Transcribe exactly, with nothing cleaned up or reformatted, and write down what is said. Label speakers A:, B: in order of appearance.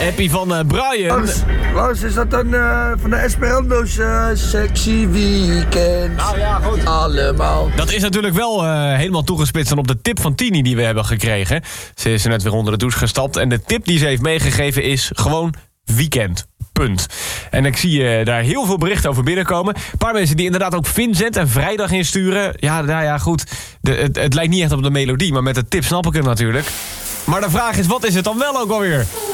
A: Appie van uh, Brian.
B: Lars, Lars, is dat dan uh, van de Esperando's uh, sexy weekend?
A: Nou ja, goed.
B: Allemaal.
A: Dat is natuurlijk wel uh, helemaal toegespitst dan op de tip van Tini die we hebben gekregen. Ze is er net weer onder de douche gestapt. En de tip die ze heeft meegegeven is gewoon weekend. Punt. En ik zie uh, daar heel veel berichten over binnenkomen. Een paar mensen die inderdaad ook Vincent en Vrijdag insturen. Ja, nou ja, goed. De, het, het lijkt niet echt op de melodie, maar met de tip snap ik het natuurlijk. Maar de vraag is, wat is het dan wel ook alweer?